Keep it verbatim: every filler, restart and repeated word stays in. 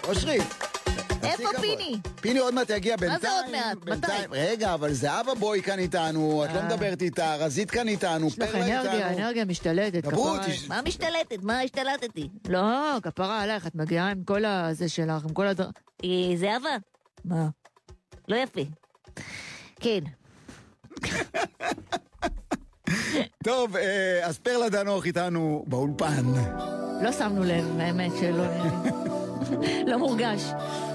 אושרי. איפה פיני? פיני עוד מעט יגיע בינתיים. מה זה עוד מעט? בינתיים. רגע, אבל זהבה בוי כאן איתנו, את לא מדברת איתה, רזית כאן איתנו, יש לך פרלה איתנו. אנרגיה, אנרגיה משתלטת. דברו, כפרה- תש- מה משתלטת? מה השתלטתי? לא, כפרה עלייך, את מגיעה עם כל הזה שלך, עם כל הדר... אה, זהבה? מה? לא יפה. כן. טוב, אה, אז פרלה דנוך איתנו באולפן. לא שמנו לב, האמת שלא... לא מורגש.